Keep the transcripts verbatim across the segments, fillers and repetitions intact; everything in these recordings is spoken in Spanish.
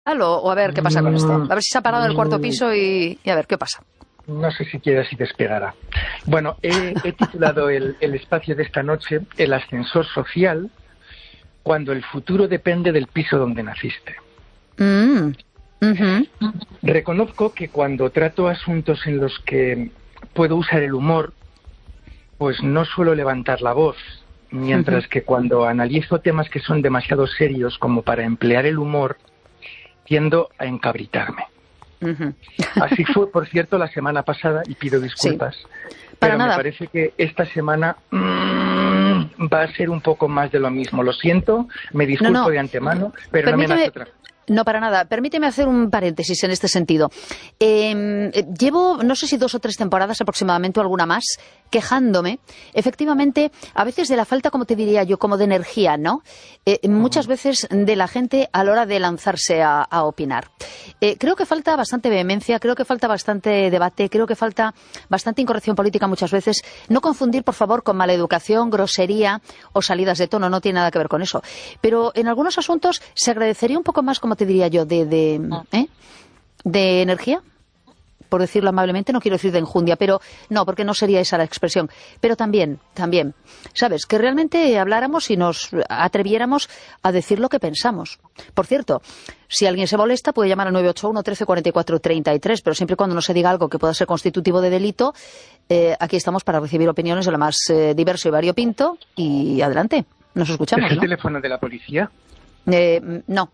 Aló, o a ver qué pasa con esto. A ver si se ha parado en el cuarto Mm, piso y, y a ver qué pasa. No sé siquiera si despegará. Bueno, he, he titulado el, el espacio de esta noche El ascensor social, cuando el futuro depende del piso donde naciste. Mm, ujú, Reconozco que cuando trato asuntos en los que puedo usar el humor, pues no suelo levantar la voz, ujú, mientras que cuando analizo temas que son demasiado serios como para emplear el humor, tiendo a encabritarme. ujú. Así fue, por cierto, la semana pasada, y pido Sí, disculpas, para pero me nada. parece que esta semana mmm, va a ser un poco más de lo mismo. Lo siento, me No, disculpo no. de antemano, pero no me nace Permíteme, otra. no para nada. Permíteme hacer un paréntesis en este sentido. Eh, eh, llevo, no sé si dos o tres temporadas aproximadamente o alguna más, quejándome, efectivamente, a veces de la falta, como te diría yo, como de energía, ¿no? Eh, muchas Ujú. veces de la gente a la hora de lanzarse a, a opinar. Eh, creo que falta bastante vehemencia, creo que falta bastante debate, creo que falta bastante incorrección política muchas veces. No confundir, por favor, con maleducación, grosería o salidas de tono, no tiene nada que ver con eso. Pero en algunos asuntos se agradecería un poco más, como te diría yo, de, de, ¿eh? de energía, por decirlo amablemente, no quiero decir de enjundia, pero no, porque no sería esa la expresión. Pero también, también, ¿sabes? Que realmente habláramos y nos atreviéramos a decir lo que pensamos. Por cierto, si alguien se molesta puede llamar al nueve ocho uno, trece, cuarenta y cuatro, treinta y tres, pero siempre y cuando no se diga algo que pueda ser constitutivo de delito, eh, aquí estamos para recibir opiniones de lo más eh, diverso y variopinto. Y adelante, nos ¿Es escuchamos, el ¿no? teléfono de la policía? Eh, no.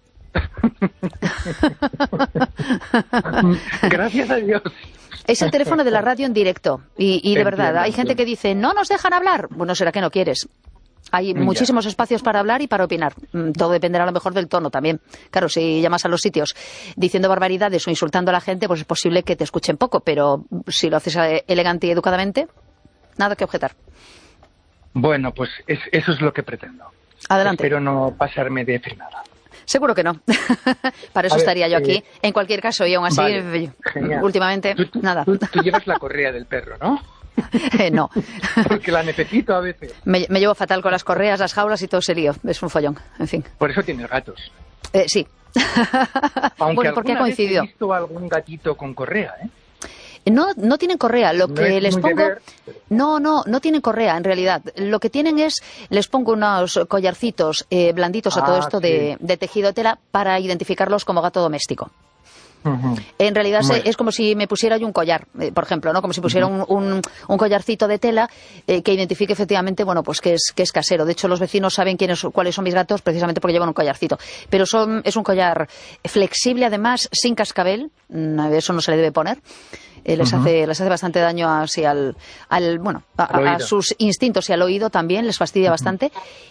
Gracias a Dios. Es el teléfono de la radio en directo. Y, y de verdad, Entiendo, hay gente entiendo. que dice, no nos dejan hablar. Bueno, será que no quieres. Hay Ya. muchísimos espacios para hablar y para opinar. Mm, Todo dependerá a lo mejor del tono también. Claro, si llamas a los sitios diciendo barbaridades o insultando a la gente, pues es posible que te escuchen poco. Pero si lo haces eh, elegante y educadamente, nada que objetar. Bueno, pues es- eso es lo que pretendo. Adelante. Espero no pasarme de frenada. Seguro que no. Para A eso ver, estaría yo aquí. eh, En cualquier caso, y aún así, vale, eh, genial. últimamente, Tú, tú, nada. tú- tú llevas la correa del perro, ¿no? Eh, no. Porque la necesito a veces. Me, me llevo fatal con las correas, las jaulas y todo ese lío. Es un follón. En fin. Por eso tienes gatos. Eh, sí. Aunque Bueno, porque ha alguna vez he coincidido. visto algún gatito con correa, ¿eh? No, no tienen correa. Lo No que es les muy de pongo... ver, pero... No, no, no tienen correa, en realidad. Lo que tienen es, les pongo unos collarcitos eh, blanditos a todo Ah, esto sí. de, de tejido de tela para identificarlos como gato doméstico. Ujú. En realidad Muy se- bien. es como si me pusiera yo un collar, eh, por ejemplo, ¿no? Como si pusiera Ujú. un, un- un collarcito de tela eh, que identifique efectivamente, bueno, pues que es, que es casero. De hecho, los vecinos saben quiénes, cuáles son mis gatos precisamente porque llevan un collarcito. Pero son, es un collar flexible, además, sin cascabel. Mm, Eso no se le debe poner. Eh, les Ujú. hace, les hace bastante daño así al, al bueno, a, Al a- a oído. sus instintos y al oído también, les fastidia Ujú. bastante.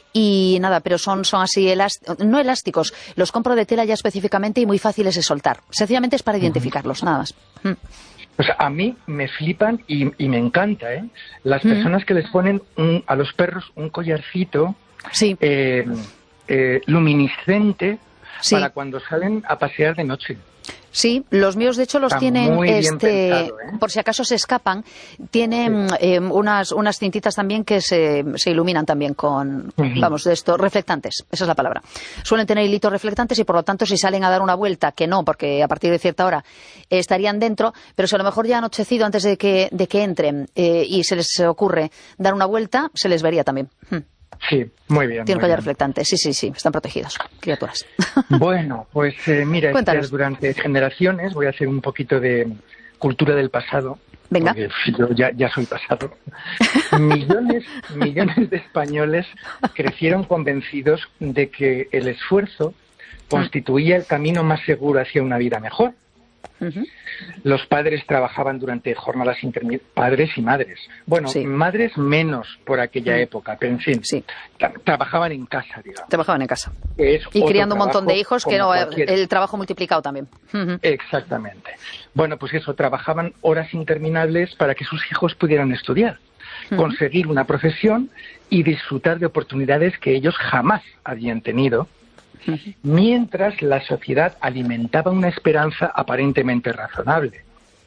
Y nada, pero son, son así elásticos, no elásticos, los compro de tela ya específicamente y muy fáciles de soltar. Sencillamente es para Ujú. identificarlos, nada más. Mm. O sea, a mí me flipan y, y me encanta, ¿eh? Las Mm. personas que les ponen un- a los perros un collarcito Sí, eh, eh, luminiscente sí, para cuando salen a pasear de noche. sí. Los míos, de hecho, los Está tienen, muy bien este, pensado, ¿eh? por si acaso se escapan, Sí. tienen eh, unas, unas cintitas también que se, se iluminan también con, Ujú. vamos, de esto, reflectantes. Esa es la palabra. Suelen tener hilitos reflectantes y, por lo tanto, si salen a dar una vuelta, que no, porque a partir de cierta hora eh, estarían dentro, pero si a lo mejor ya ha anochecido antes de que, de que entren eh, y se les ocurre dar una vuelta, se les vería también. Mm. Sí, muy bien. Tienen Muy collar bien. reflectante. Sí, sí, sí. Están protegidos, criaturas. Bueno, pues eh, mira, Esther, Cuéntanos. durante generaciones voy a hacer un poquito de cultura del pasado, Venga. porque yo ya, ya soy pasado. Millones, millones de españoles crecieron convencidos de que el esfuerzo constituía el camino más seguro hacia una vida mejor. Ujú. Los padres trabajaban durante jornadas intermitentes, padres y madres. Bueno, Sí. madres menos por aquella Mm. época, pero en fin, Sí. tra- trabajaban en casa, digamos. Trabajaban en casa. Que es Y otro criando un montón de trabajo hijos, que como no, cualquiera. el trabajo multiplicado también. Ujú. Exactamente. Bueno, pues eso, trabajaban horas interminables para que sus hijos pudieran estudiar, Ujú. conseguir una profesión y disfrutar de oportunidades que ellos jamás habían tenido, Ujú. mientras la sociedad alimentaba una esperanza aparentemente razonable.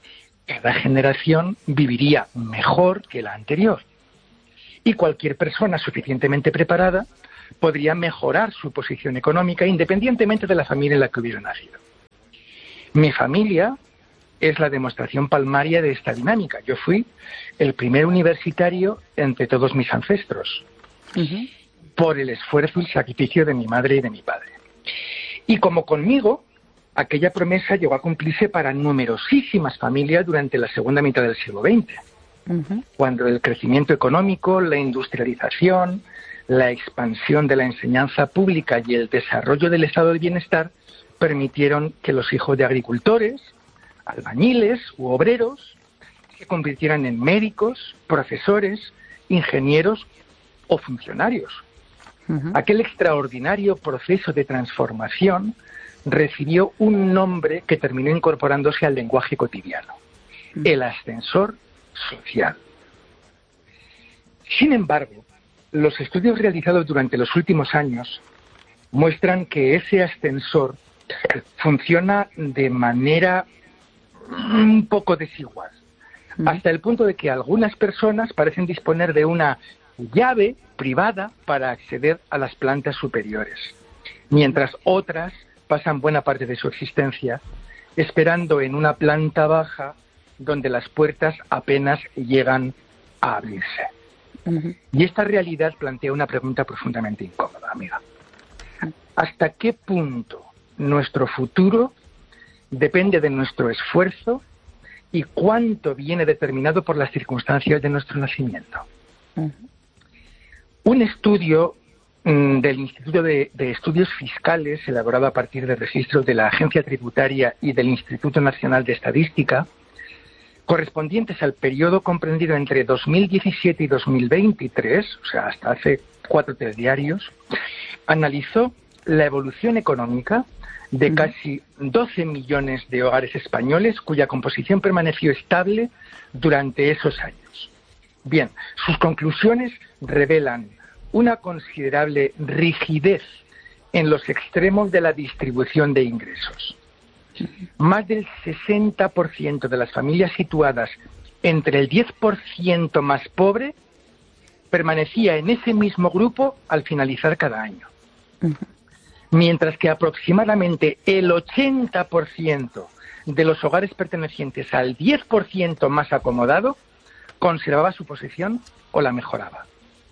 Cada generación viviría mejor que la anterior y cualquier persona suficientemente preparada podría mejorar su posición económica independientemente de la familia en la que hubiera nacido. Mi familia es la demostración palmaria de esta dinámica. Yo fui el primer universitario entre todos mis ancestros, uh-huh. por el esfuerzo y sacrificio de mi madre y de mi padre. Y como conmigo, aquella promesa llegó a cumplirse para numerosísimas familias durante la segunda mitad del siglo veinte, uh-huh. cuando el crecimiento económico, la industrialización, la expansión de la enseñanza pública y el desarrollo del estado de bienestar permitieron que los hijos de agricultores, albañiles u obreros se convirtieran en médicos, profesores, ingenieros o funcionarios. Uh-huh. Aquel extraordinario proceso de transformación recibió un nombre que terminó incorporándose al lenguaje cotidiano, uh-huh. el ascensor social. Sin embargo, los estudios realizados durante los últimos años muestran que ese ascensor funciona de manera un poco desigual, mm. hasta el punto de que algunas personas parecen disponer de una llave privada para acceder a las plantas superiores, mientras otras pasan buena parte de su existencia esperando en una planta baja donde las puertas apenas llegan a abrirse. Mm-hmm. Y esta realidad plantea una pregunta profundamente incómoda, amiga. ¿Hasta qué punto nuestro futuro depende de nuestro esfuerzo y cuánto viene determinado por las circunstancias de nuestro nacimiento? Uh-huh. Un estudio mm, del Instituto de, de Estudios Fiscales, elaborado a partir de registros de la Agencia Tributaria y del Instituto Nacional de Estadística, correspondientes al periodo comprendido entre dos mil diecisiete y dos mil veintitrés, o sea, hasta hace cuatro telediarios, analizó la evolución económica de casi doce millones de hogares españoles cuya composición permaneció estable durante esos años. Bien, sus conclusiones revelan una considerable rigidez en los extremos de la distribución de ingresos. Más del sesenta por ciento de las familias situadas entre el diez por ciento más pobre permanecía en ese mismo grupo al finalizar cada año. Uh-huh. Mientras que aproximadamente el ochenta por ciento de los hogares pertenecientes al diez por ciento más acomodado conservaba su posición o la mejoraba.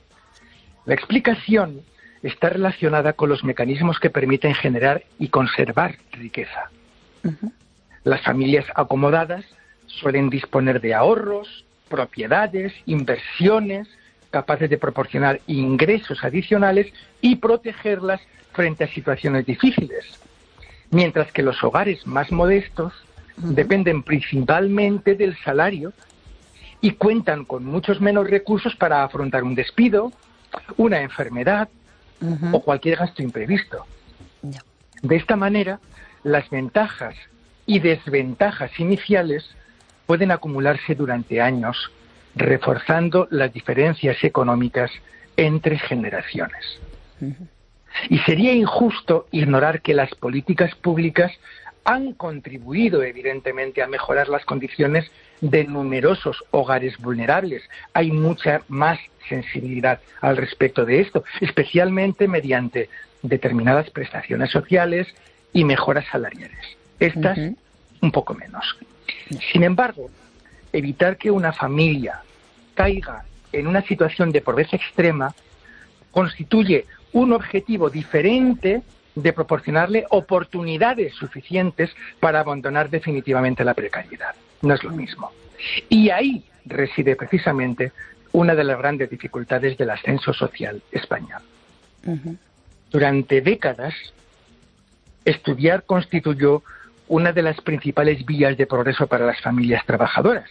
La explicación está relacionada con los mecanismos que permiten generar y conservar riqueza. Uh-huh. Las familias acomodadas suelen disponer de ahorros, propiedades, inversiones, capaces de proporcionar ingresos adicionales y protegerlas frente a situaciones difíciles, mientras que los hogares más modestos uh-huh. dependen principalmente del salario y cuentan con muchos menos recursos para afrontar un despido, una enfermedad uh-huh. o cualquier gasto imprevisto. No. De esta manera, las ventajas y desventajas iniciales pueden acumularse durante años, reforzando las diferencias económicas entre generaciones. Uh-huh. Y sería injusto ignorar que las políticas públicas han contribuido, evidentemente, a mejorar las condiciones de numerosos hogares vulnerables. Hay mucha más sensibilidad al respecto de esto, especialmente mediante determinadas prestaciones sociales y mejoras salariales. Estas, uh-huh. un poco menos. Sin embargo, evitar que una familia caiga en una situación de pobreza extrema constituye un objetivo diferente de proporcionarle oportunidades suficientes para abandonar definitivamente la precariedad. No es lo mismo. Y ahí reside precisamente una de las grandes dificultades del ascenso social español. Uh-huh. Durante décadas, estudiar constituyó una de las principales vías de progreso para las familias trabajadoras.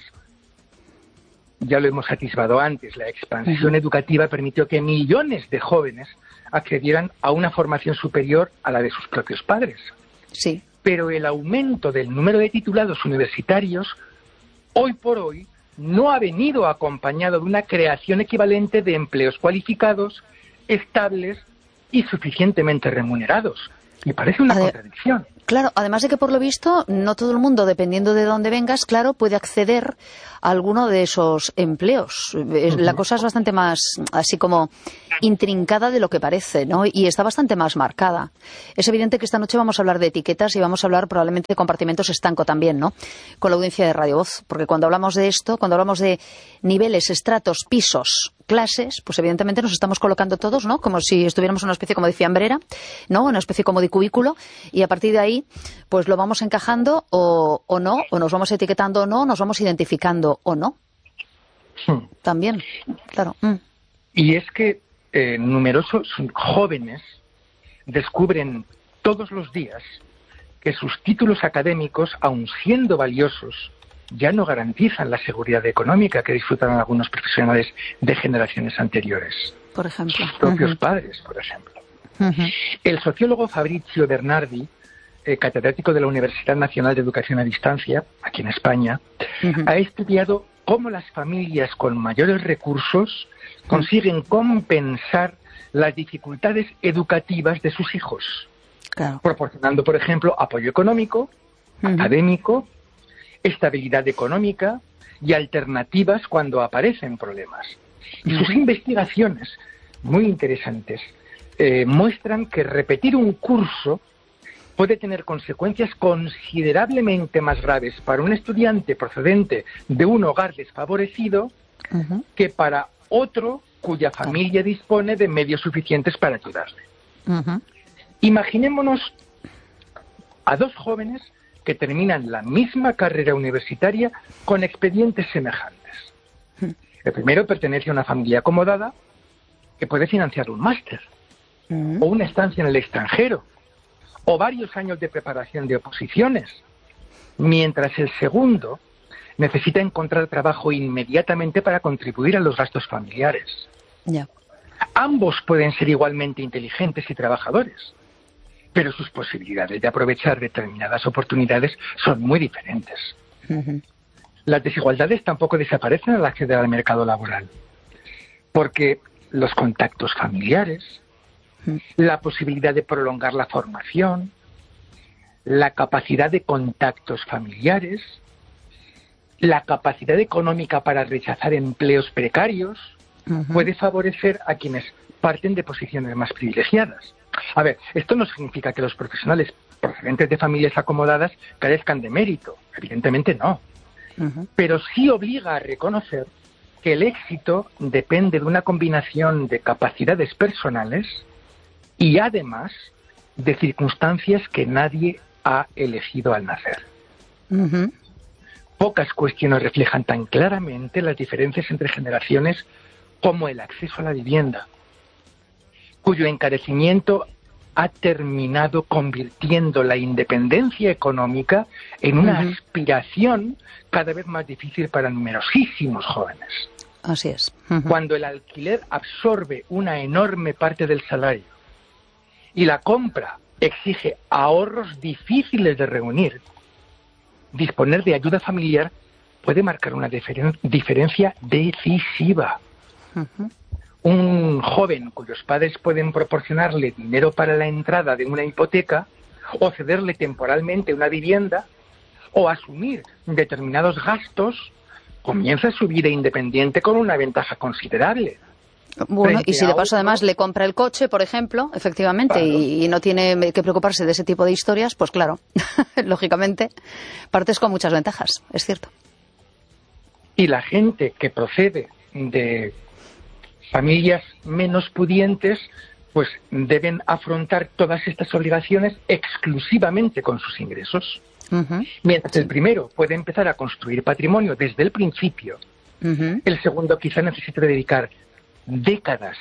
Ya lo hemos atisbado antes, la expansión uh-huh. educativa permitió que millones de jóvenes accedieran a una formación superior a la de sus propios padres. Sí. Pero el aumento del número de titulados universitarios, hoy por hoy, no ha venido acompañado de una creación equivalente de empleos cualificados, estables y suficientemente remunerados. Y parece una Ade- contradicción. Claro, además de que por lo visto no todo el mundo, dependiendo de dónde vengas, claro, puede acceder a alguno de esos empleos. Uh-huh. La cosa es bastante más, así como, intrincada de lo que parece, ¿no? Y está bastante más marcada. Es evidente que esta noche vamos a hablar de etiquetas y vamos a hablar probablemente de compartimentos estanco también, ¿no? Con la audiencia de Radio Voz, porque cuando hablamos de esto, cuando hablamos de niveles, estratos, pisos, clases, pues evidentemente nos estamos colocando todos, ¿no? Como si estuviéramos en una especie como de fiambrera, ¿no? Una especie como de cubículo, y a partir de ahí pues lo vamos encajando o, o no, o nos vamos etiquetando o no, nos vamos identificando o no. Hmm. También, claro. Mm. Y es que eh, numerosos jóvenes descubren todos los días que sus títulos académicos, aun siendo valiosos, ya no garantizan la seguridad económica que disfrutan algunos profesionales de generaciones anteriores. Por ejemplo. Sus propios uh-huh. padres, por ejemplo. Uh-huh. El sociólogo Fabrizio Bernardi, Eh, catedrático de la Universidad Nacional de Educación a Distancia, aquí en España, uh-huh. ha estudiado cómo las familias con mayores recursos consiguen compensar las dificultades educativas de sus hijos, claro. proporcionando, por ejemplo, apoyo económico, uh-huh. académico, estabilidad económica y alternativas cuando aparecen problemas. Y uh-huh. sus investigaciones, muy interesantes, eh, muestran que repetir un curso puede tener consecuencias considerablemente más graves para un estudiante procedente de un hogar desfavorecido uh-huh. que para otro cuya familia dispone de medios suficientes para ayudarle. Uh-huh. Imaginémonos a dos jóvenes que terminan la misma carrera universitaria con expedientes semejantes. Uh-huh. El primero pertenece a una familia acomodada que puede financiar un máster uh-huh. o una estancia en el extranjero, o varios años de preparación de oposiciones, mientras el segundo necesita encontrar trabajo inmediatamente para contribuir a los gastos familiares. Yeah. Ambos pueden ser igualmente inteligentes y trabajadores, pero sus posibilidades de aprovechar determinadas oportunidades son muy diferentes. Uh-huh. Las desigualdades tampoco desaparecen al acceder al mercado laboral, porque los contactos familiares, la posibilidad de prolongar la formación, la capacidad de contactos familiares, la capacidad económica para rechazar empleos precarios, uh-huh. puede favorecer a quienes parten de posiciones más privilegiadas. A ver, esto no significa que los profesionales procedentes de familias acomodadas carezcan de mérito, evidentemente no, uh-huh. pero sí obliga a reconocer que el éxito depende de una combinación de capacidades personales y además de circunstancias que nadie ha elegido al nacer. Uh-huh. Pocas cuestiones reflejan tan claramente las diferencias entre generaciones como el acceso a la vivienda, cuyo encarecimiento ha terminado convirtiendo la independencia económica en una uh-huh. aspiración cada vez más difícil para numerosísimos jóvenes. Así es. Uh-huh. Cuando el alquiler absorbe una enorme parte del salario y la compra exige ahorros difíciles de reunir, disponer de ayuda familiar puede marcar una diferen- diferencia decisiva. Uh-huh. Un joven cuyos padres pueden proporcionarle dinero para la entrada de una hipoteca o cederle temporalmente una vivienda o asumir determinados gastos, comienza su vida independiente con una ventaja considerable. Bueno, y si de paso además le compra el coche, por ejemplo, efectivamente, claro. y, y no tiene que preocuparse de ese tipo de historias, pues claro, lógicamente, partes con muchas ventajas, es cierto. Y la gente que procede de familias menos pudientes, pues deben afrontar todas estas obligaciones exclusivamente con sus ingresos. Uh-huh. Mientras sí. el primero puede empezar a construir patrimonio desde el principio, uh-huh. el segundo quizá necesite dedicar décadas,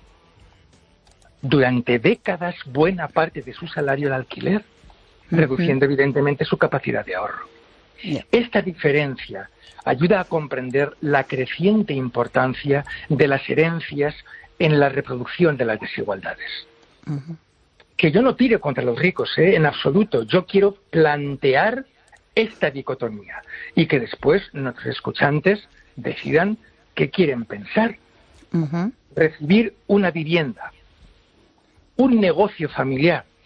durante décadas, buena parte de su salario al alquiler, uh-huh. reduciendo evidentemente su capacidad de ahorro. Yeah. Esta diferencia ayuda a comprender la creciente importancia de las herencias en la reproducción de las desigualdades. Uh-huh. Que yo no tire contra los ricos, ¿eh? En absoluto. Yo quiero plantear esta dicotomía y que después nuestros escuchantes decidan qué quieren pensar. Uh-huh. Recibir una vivienda, un negocio familiar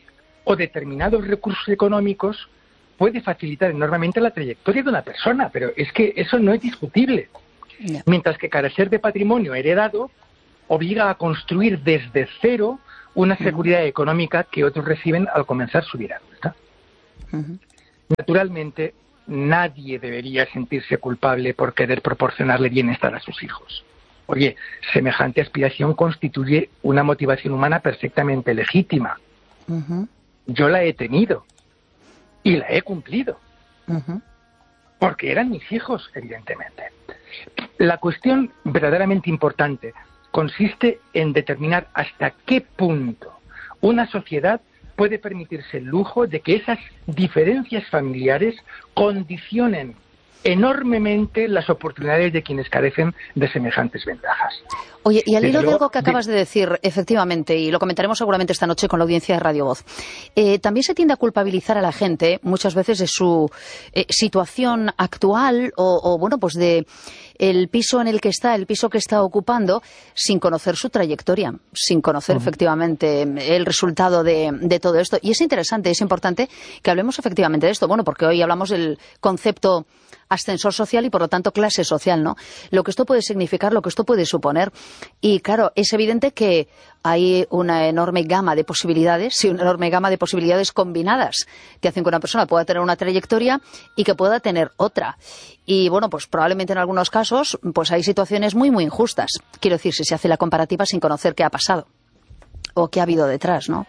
o determinados recursos económicos puede facilitar enormemente la trayectoria de una persona, pero es que eso no es discutible. No. Mientras que carecer de patrimonio heredado obliga a construir desde cero una seguridad uh-huh. económica que otros reciben al comenzar su vida adulta. Uh-huh. Naturalmente, nadie debería sentirse culpable por querer proporcionarle bienestar a sus hijos. Oye, semejante aspiración constituye una motivación humana perfectamente legítima. Uh-huh. Yo la he tenido y la he cumplido. Uh-huh. Porque eran mis hijos, evidentemente. La cuestión verdaderamente importante consiste en determinar hasta qué punto una sociedad puede permitirse el lujo de que esas diferencias familiares condicionen enormemente las oportunidades de quienes carecen de semejantes ventajas. Oye, y al hilo de algo que acabas de decir, efectivamente, y lo comentaremos seguramente esta noche con la audiencia de Radio Voz, eh, también se tiende a culpabilizar a la gente muchas veces de su eh, situación actual o, o, bueno, pues de el piso en el que está, el piso que está ocupando, sin conocer su trayectoria, sin conocer uh-huh. efectivamente el resultado de, de todo esto. Y es interesante, es importante que hablemos efectivamente de esto, bueno, porque hoy hablamos del concepto ascensor social y, por lo tanto, clase social, ¿no? Lo que esto puede significar, lo que esto puede suponer. Y, claro, es evidente que hay una enorme gama de posibilidades, y una enorme gama de posibilidades combinadas que hacen que una persona pueda tener una trayectoria y que pueda tener otra. Y, bueno, pues probablemente en algunos casos pues hay situaciones muy, muy injustas. Quiero decir, si se hace la comparativa sin conocer qué ha pasado o qué ha habido detrás, ¿no?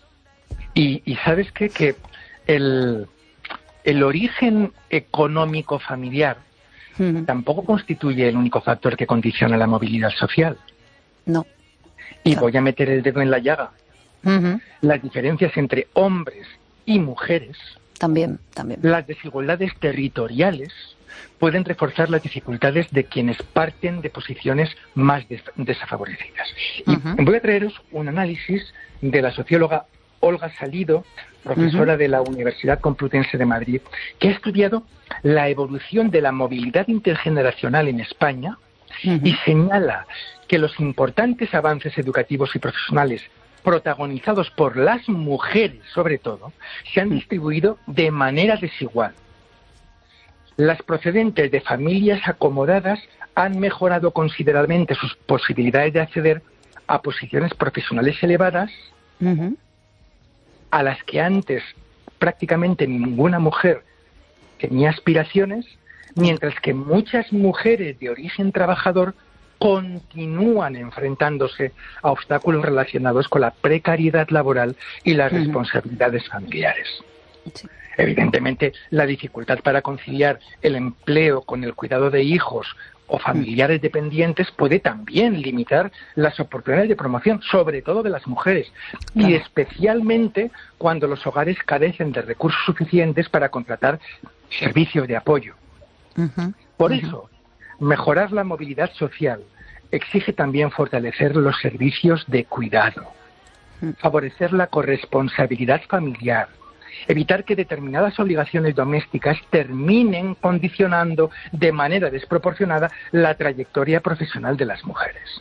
Y, y ¿sabes qué? Que el... El origen económico familiar uh-huh. tampoco constituye el único factor que condiciona la movilidad social. No. Y claro. voy a meter el dedo en la llaga. Uh-huh. Las diferencias entre hombres y mujeres, también, también. las desigualdades territoriales, pueden reforzar las dificultades de quienes parten de posiciones más des- desfavorecidas. Uh-huh. Y voy a traeros un análisis de la socióloga Olga Salido, profesora uh-huh. de la Universidad Complutense de Madrid, que ha estudiado la evolución de la movilidad intergeneracional en España uh-huh. y señala que los importantes avances educativos y profesionales protagonizados por las mujeres, sobre todo, se han distribuido de manera desigual. Las procedentes de familias acomodadas han mejorado considerablemente sus posibilidades de acceder a posiciones profesionales elevadas, uh-huh. a las que antes prácticamente ninguna mujer tenía aspiraciones, mientras que muchas mujeres de origen trabajador continúan enfrentándose a obstáculos relacionados con la precariedad laboral y las uh-huh. responsabilidades familiares. Sí. Evidentemente, la dificultad para conciliar el empleo con el cuidado de hijos o familiares dependientes puede también limitar las oportunidades de promoción, sobre todo de las mujeres, claro. y especialmente cuando los hogares carecen de recursos suficientes para contratar servicios de apoyo. Uh-huh. Por uh-huh. eso, mejorar la movilidad social exige también fortalecer los servicios de cuidado, uh-huh. favorecer la corresponsabilidad familiar, evitar que determinadas obligaciones domésticas terminen condicionando de manera desproporcionada la trayectoria profesional de las mujeres.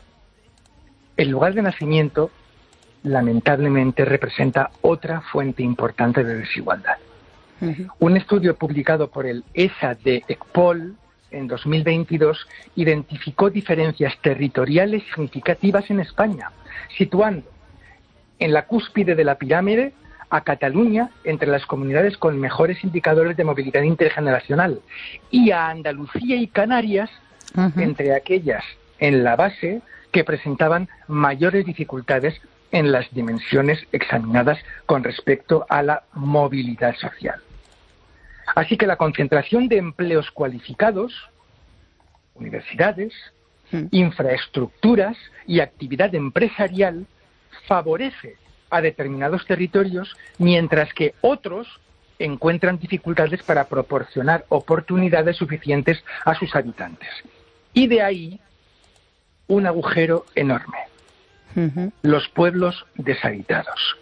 El lugar de nacimiento, lamentablemente, representa otra fuente importante de desigualdad. Uh-huh. Un estudio publicado por el E S A de ECPOL en dos mil veintidós identificó diferencias territoriales significativas en España, situando en la cúspide de la pirámide a Cataluña entre las comunidades con mejores indicadores de movilidad intergeneracional y a Andalucía y Canarias uh-huh. entre aquellas en la base que presentaban mayores dificultades en las dimensiones examinadas con respecto a la movilidad social. Así que la concentración de empleos cualificados, universidades, uh-huh. infraestructuras y actividad empresarial favorece a determinados territorios, mientras que otros encuentran dificultades para proporcionar oportunidades suficientes a sus habitantes. Y de ahí un agujero enorme. Uh-huh. Los pueblos deshabitados.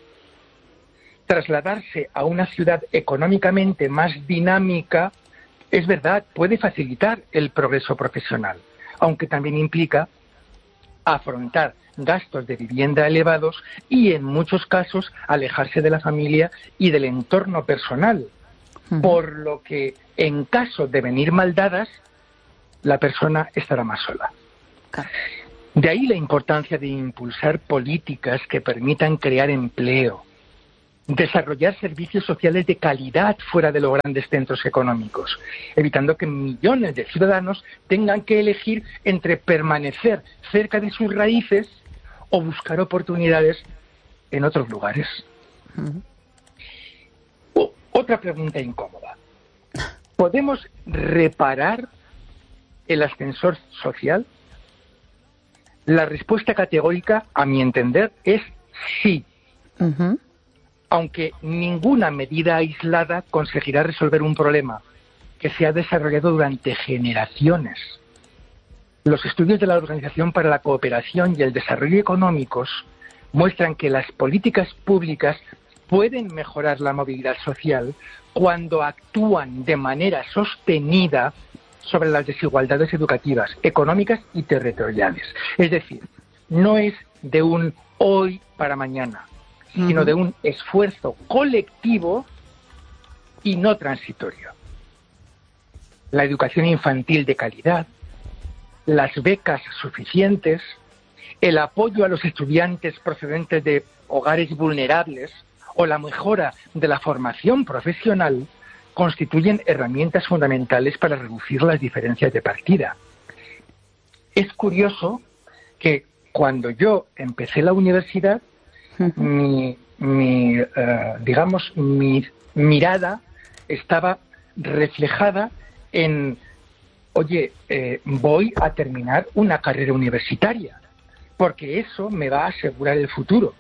Trasladarse a una ciudad económicamente más dinámica, es verdad, puede facilitar el progreso profesional, aunque también implica afrontar gastos de vivienda elevados y, en muchos casos, alejarse de la familia y del entorno personal. Uh-huh. Por lo que, en caso de venir mal dadas, la persona estará más sola. Okay. De ahí la importancia de impulsar políticas que permitan crear empleo, desarrollar servicios sociales de calidad fuera de los grandes centros económicos, evitando que millones de ciudadanos tengan que elegir entre permanecer cerca de sus raíces o buscar oportunidades en otros lugares. Uh-huh. O, otra pregunta incómoda. ¿Podemos reparar el ascensor social? La respuesta categórica, a mi entender, es sí. Uh-huh. Aunque ninguna medida aislada conseguirá resolver un problema que se ha desarrollado durante generaciones. Los estudios de la Organización para la Cooperación y el Desarrollo Económicos muestran que las políticas públicas pueden mejorar la movilidad social cuando actúan de manera sostenida sobre las desigualdades educativas, económicas y territoriales. Es decir, no es de un hoy para mañana, uh-huh. sino de un esfuerzo colectivo y no transitorio. La educación infantil de calidad, las becas suficientes, el apoyo a los estudiantes procedentes de hogares vulnerables o la mejora de la formación profesional constituyen herramientas fundamentales para reducir las diferencias de partida. Es curioso que cuando yo empecé la universidad, uh-huh. mi, mi uh, digamos, mi mirada estaba reflejada en, oye, eh, voy a terminar una carrera universitaria, porque eso me va a asegurar el futuro.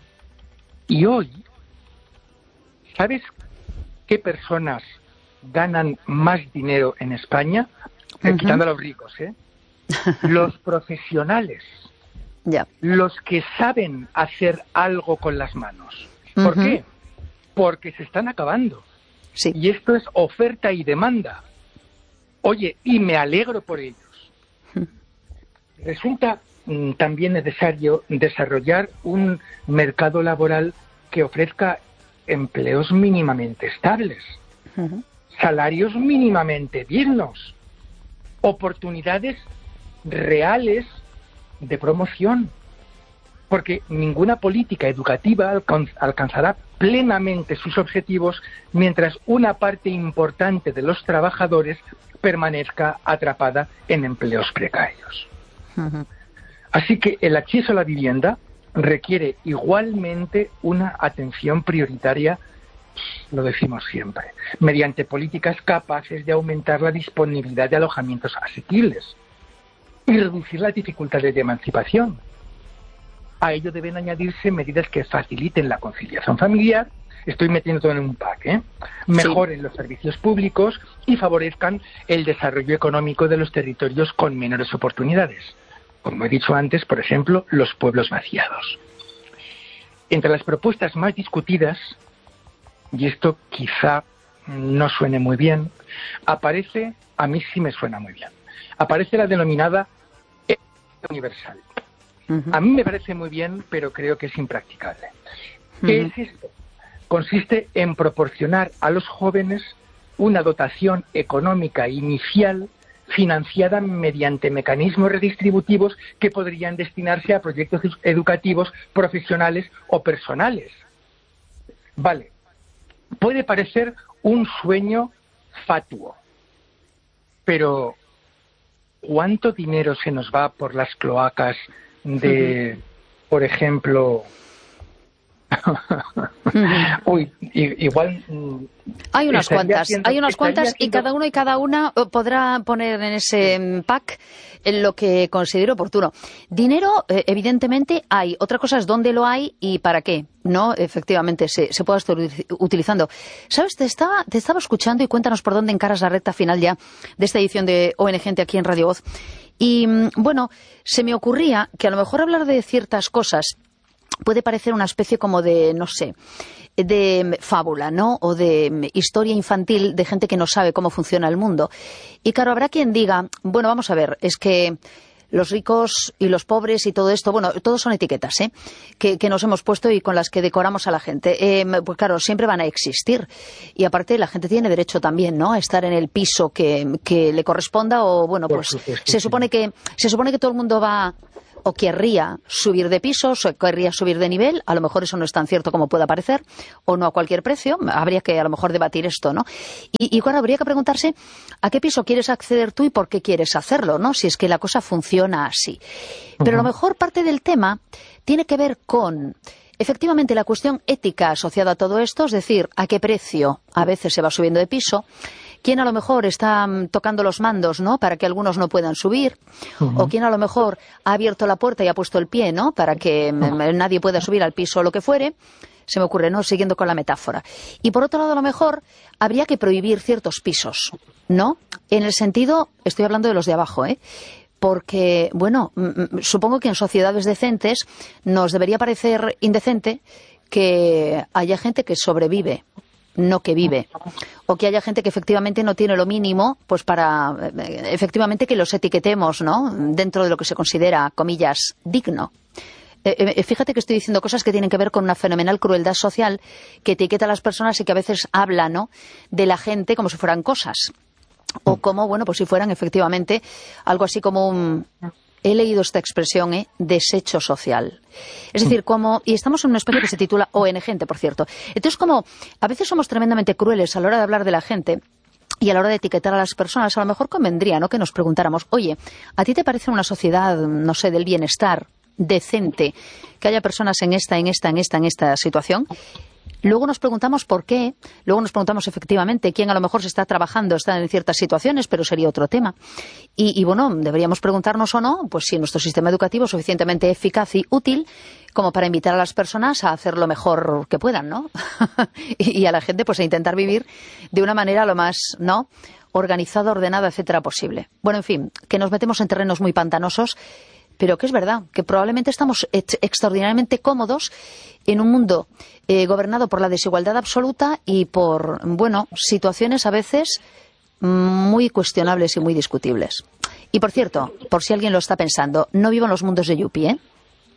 Y hoy, ¿sabes qué personas ganan más dinero en España? Uh-huh. Quitando a los ricos, ¿eh? Los profesionales. Yeah. Los que saben hacer algo con las manos. ¿Por uh-huh. qué? Porque se están acabando. Sí. Y esto es oferta y demanda. Oye, y me alegro por ellos. Uh-huh. Resulta mm, también necesario desarrollar un mercado laboral que ofrezca empleos mínimamente estables, uh-huh. salarios mínimamente dignos, oportunidades reales de promoción, porque ninguna política educativa alcan- alcanzará plenamente sus objetivos mientras una parte importante de los trabajadores permanezca atrapada en empleos precarios. Uh-huh. Así que el acceso a la vivienda requiere igualmente una atención prioritaria, lo decimos siempre, mediante políticas capaces de aumentar la disponibilidad de alojamientos asequibles y reducir las dificultades de emancipación. A ello deben añadirse medidas que faciliten la conciliación familiar, estoy metiendo todo en un pack, ¿eh? mejoren sí. los servicios públicos y favorezcan el desarrollo económico de los territorios con menores oportunidades. Como he dicho antes, por ejemplo, los pueblos vaciados. Entre las propuestas más discutidas, y esto quizá no suene muy bien, aparece, a mí sí me suena muy bien, aparece la denominada universal. Uh-huh. A mí me parece muy bien, pero creo que es impracticable. Uh-huh. ¿Qué es esto? Consiste en proporcionar a los jóvenes una dotación económica inicial financiada mediante mecanismos redistributivos que podrían destinarse a proyectos educativos, profesionales o personales. Vale, puede parecer un sueño fatuo, pero ¿cuánto dinero se nos va por las cloacas de, uh-huh. por ejemplo... Uy, igual hay unas cuantas, haciendo, hay unas cuantas haciendo... y cada uno y cada una podrá poner en ese pack en lo que considere oportuno. Dinero, eh, evidentemente hay. Otra cosa es dónde lo hay y para qué, ¿no? Efectivamente se, se pueda estar utilizando. ¿Sabes? Te estaba, te estaba escuchando y cuéntanos por dónde encaras la recta final ya de esta edición de O N Gente aquí en Radio Voz. Y bueno, se me ocurría que a lo mejor hablar de ciertas cosas puede parecer una especie como de, no sé, de fábula, ¿no? O de historia infantil de gente que no sabe cómo funciona el mundo. Y claro, habrá quien diga, bueno, vamos a ver, es que los ricos y los pobres y todo esto, bueno, todos son etiquetas, ¿eh? que, que nos hemos puesto y con las que decoramos a la gente. Eh, pues claro, siempre van a existir. Y aparte la gente tiene derecho también, ¿no?, a estar en el piso que, que le corresponda o, bueno, pues se supone que, se supone que todo el mundo va o querría subir de pisos o querría subir de nivel. A lo mejor eso no es tan cierto como pueda parecer, o no a cualquier precio. Habría que a lo mejor debatir esto, ¿no? Y, y claro, habría que preguntarse a qué piso quieres acceder tú y por qué quieres hacerlo, ¿no?, si es que la cosa funciona así. Pero a lo mejor parte del tema tiene que ver con, efectivamente, la cuestión ética asociada a todo esto, es decir, a qué precio a veces se va subiendo de piso, quién a lo mejor está um, tocando los mandos, ¿no?, para que algunos no puedan subir, uh-huh. o quién a lo mejor ha abierto la puerta y ha puesto el pie, ¿no?, para que uh-huh. nadie pueda subir al piso o lo que fuere. Se me ocurre, ¿no?, siguiendo con la metáfora. Y por otro lado, a lo mejor habría que prohibir ciertos pisos, ¿no?, en el sentido, estoy hablando de los de abajo, ¿eh?, porque, bueno, supongo que en sociedades decentes nos debería parecer indecente que haya gente que sobrevive, no que vive, o que haya gente que efectivamente no tiene lo mínimo, pues para, efectivamente, que los etiquetemos, ¿no?, dentro de lo que se considera, comillas, digno. Eh, eh, fíjate que estoy diciendo cosas que tienen que ver con una fenomenal crueldad social que etiqueta a las personas y que a veces habla, ¿no?, de la gente como si fueran cosas. O como, bueno, pues si fueran efectivamente algo así como un... He leído esta expresión, ¿eh?, desecho social. Es decir, como... Y estamos en un espacio que se titula O N Gente, por cierto. Entonces, como a veces somos tremendamente crueles a la hora de hablar de la gente y a la hora de etiquetar a las personas, a lo mejor convendría, ¿no?, que nos preguntáramos, oye, ¿a ti te parece una sociedad, no sé, del bienestar decente, que haya personas en esta, en esta, en esta, en esta situación? Luego nos preguntamos por qué, luego nos preguntamos efectivamente quién a lo mejor se está trabajando, está en ciertas situaciones, pero sería otro tema. Y, y bueno, deberíamos preguntarnos o no, pues si nuestro sistema educativo es suficientemente eficaz y útil como para invitar a las personas a hacer lo mejor que puedan, ¿no? y, y a la gente pues a intentar vivir de una manera lo más, ¿no?, organizada, ordenada, etcétera, posible. Bueno, en fin, que nos metemos en terrenos muy pantanosos, pero que es verdad, que probablemente estamos ex- extraordinariamente cómodos en un mundo eh, gobernado por la desigualdad absoluta y por, bueno, situaciones a veces muy cuestionables y muy discutibles. Y por cierto, por si alguien lo está pensando, no vivo en los mundos de Yuppie, ¿eh?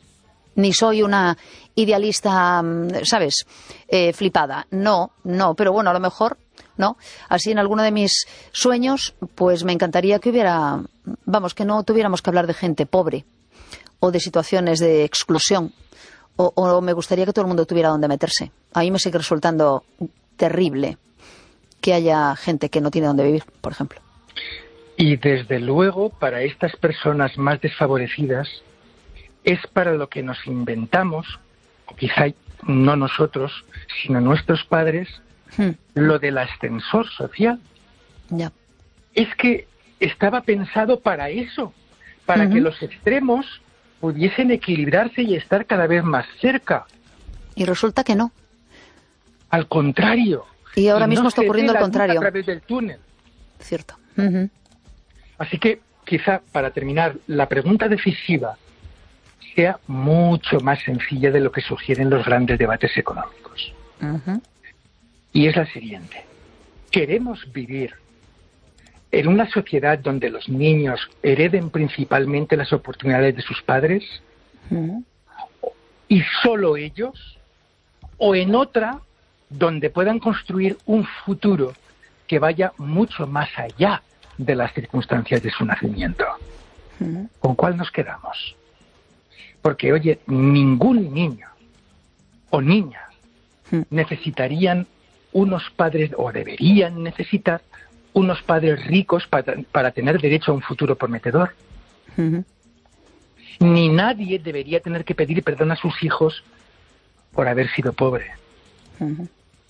Ni soy una idealista, ¿sabes?, eh, flipada. No, no, pero bueno, a lo mejor, ¿no? Así en alguno de mis sueños, pues me encantaría que hubiera, vamos, que no tuviéramos que hablar de gente pobre o de situaciones de exclusión, o, o me gustaría que todo el mundo tuviera donde meterse. A mí me sigue resultando terrible que haya gente que no tiene donde vivir, por ejemplo. Y desde luego, para estas personas más desfavorecidas, es para lo que nos inventamos, o quizá no nosotros, sino nuestros padres, hmm. lo del ascensor social. Ya. Es que estaba pensado para eso, para uh-huh. que los extremos pudiesen equilibrarse y estar cada vez más cerca. Y resulta que no. Al contrario. Y ahora y mismo no está ocurriendo al contrario. A través del túnel. Cierto. Uh-huh. Así que, quizá, para terminar, la pregunta decisiva sea mucho más sencilla de lo que sugieren los grandes debates económicos. Uh-huh. Y es la siguiente. ¿Queremos vivir en una sociedad donde los niños hereden principalmente las oportunidades de sus padres? Uh-huh. ¿Y solo ellos? ¿O en otra donde puedan construir un futuro que vaya mucho más allá de las circunstancias de su nacimiento? Uh-huh. ¿Con cuál nos quedamos? Porque, oye, ningún niño o niña uh-huh. necesitarían unos padres, o deberían necesitar, unos padres ricos para, para tener derecho a un futuro prometedor. Uh-huh. Ni nadie debería tener que pedir perdón a sus hijos por haber sido pobre. Uh-huh.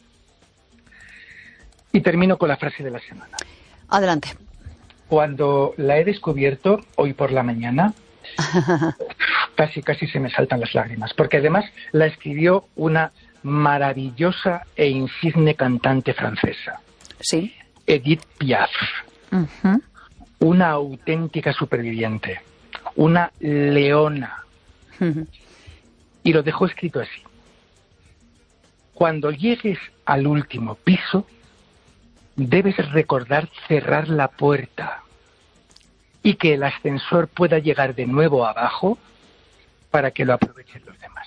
Y termino con la frase de la semana. Adelante. Cuando la he descubierto hoy por la mañana, casi casi se me saltan las lágrimas, porque además la escribió una maravillosa e insigne cantante francesa. Sí. Edith Piaf. Uh-huh. Una auténtica superviviente, una leona. Uh-huh. Y lo dejó escrito así. Cuando llegues al último piso, debes recordar cerrar la puerta y que el ascensor pueda llegar de nuevo abajo para que lo aprovechen los demás.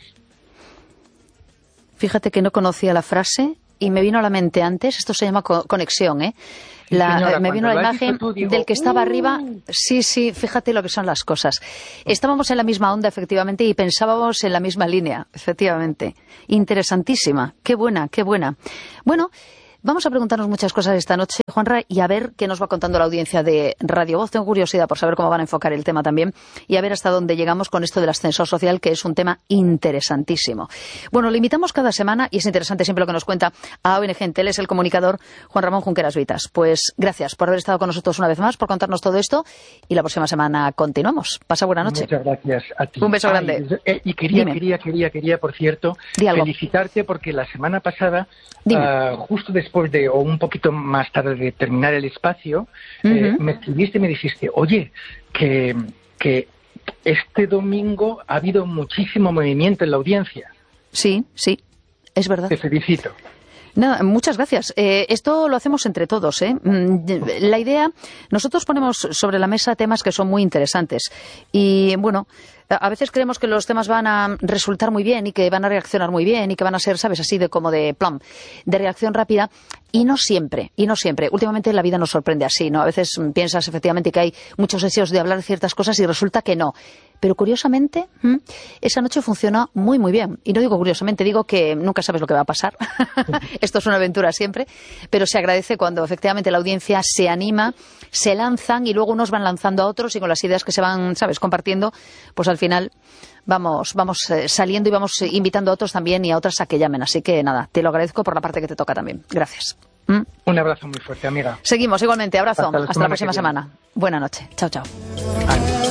Fíjate que no conocía la frase y me vino a la mente antes, esto se llama co- conexión, ¿eh? La, Señora, me vino la cuando lo has imagen dicho tú, digo, del que estaba "Uh". arriba. Sí, sí, fíjate lo que son las cosas. Estábamos en la misma onda, efectivamente, y pensábamos en la misma línea, efectivamente. Interesantísima. Qué buena, qué buena. Bueno, vamos a preguntarnos muchas cosas esta noche, Juanra, y a ver qué nos va contando la audiencia de Radio Voz. Tengo curiosidad por saber cómo van a enfocar el tema también y a ver hasta dónde llegamos con esto del ascensor social, que es un tema interesantísimo. Bueno, lo invitamos cada semana y es interesante siempre lo que nos cuenta a O N G en Tele, es el comunicador Juan Ramón Junqueras Vitas. Pues gracias por haber estado con nosotros una vez más, por contarnos todo esto y la próxima semana continuamos. Pasa buena noche. Muchas gracias a ti. Un beso Ah, grande. Y, eh, y quería, Dime. quería, quería, quería, por cierto, Di algo. felicitarte porque la semana pasada, Dime. ah, justo después de, o un poquito más tarde de terminar el espacio, eh, Ujú. me escribiste y me dijiste, oye, que, que este domingo ha habido muchísimo movimiento en la audiencia. Sí, sí, es verdad. Te felicito. Nada, muchas gracias. Eh, esto lo hacemos entre todos, ¿eh? Mm, La idea, nosotros ponemos sobre la mesa temas que son muy interesantes y, bueno, a a veces creemos que los temas van a resultar muy bien y que van a reaccionar muy bien y que van a ser, ¿sabes?, así de como de plum, de reacción rápida, y no siempre, y no siempre. Últimamente la vida nos sorprende así, ¿no? A veces mm, piensas efectivamente que hay muchos deseos de hablar de ciertas cosas y resulta que no. Pero curiosamente, ¿m? esa noche funcionó muy, muy bien. Y no digo curiosamente, digo que nunca sabes lo que va a pasar. Esto es una aventura siempre. Pero se agradece cuando efectivamente la audiencia se anima, se lanzan y luego unos van lanzando a otros y con las ideas que se van, ¿sabes?, compartiendo, pues al final vamos, vamos eh, saliendo y vamos eh, invitando a otros también y a otras a que llamen. Así que nada, te lo agradezco por la parte que te toca también. Gracias. ¿Mm? Un abrazo muy fuerte, amiga. Seguimos igualmente. Abrazo. Hasta la Hasta la semana próxima que viene. semana. Buena noche. Chao, chao. Adiós.